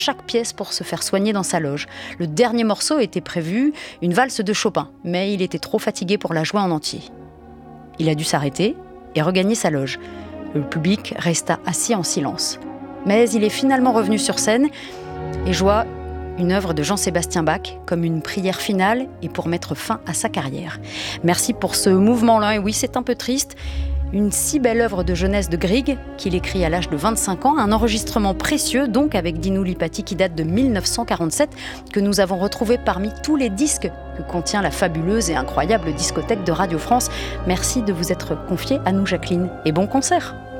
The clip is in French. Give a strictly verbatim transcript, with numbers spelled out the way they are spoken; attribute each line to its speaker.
Speaker 1: chaque pièce pour se faire soigner dans sa loge. Le dernier morceau était prévu, une valse de Chopin, mais il était trop fatigué pour la jouer en entier. Il a dû s'arrêter et regagner sa loge. Le public resta assis en silence. Mais il est finalement revenu sur scène et joua une œuvre de Jean-Sébastien Bach comme une prière finale et pour mettre fin à sa carrière. Merci pour ce mouvement-là. Et oui, c'est un peu triste. Une si belle œuvre de jeunesse de Grieg, qu'il écrit à l'âge de vingt-cinq ans, un enregistrement précieux, donc avec Dino Lipatti, qui date de mille neuf cent quarante-sept, que nous avons retrouvé parmi tous les disques que contient la fabuleuse et incroyable discothèque de Radio France. Merci de vous être confiée à nous, Jacqueline, et bon concert.